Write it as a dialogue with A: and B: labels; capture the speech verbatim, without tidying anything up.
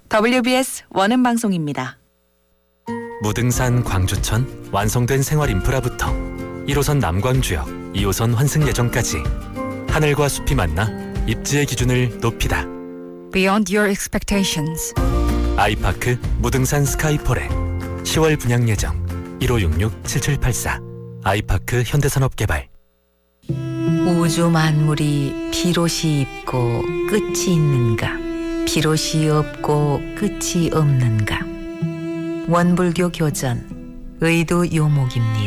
A: 더블유비에스 원음 방송입니다.
B: 무등산 광주천 완성된 생활 인프라부터 일 호선 남광주역, 이 호선 환승 예정까지 하늘과 숲이 만나 입지의 기준을 높이다.
C: Beyond your expectations.
B: 아이파크 무등산 스카이폴에 시월 분양 예정 일오육육 칠칠팔사 아이파크 현대산업개발.
D: 우주 만물이 비롯이 있고 끝이 있는가? 비롯이 없고 끝이 없는가? 원불교 교전 의도 요목입니다.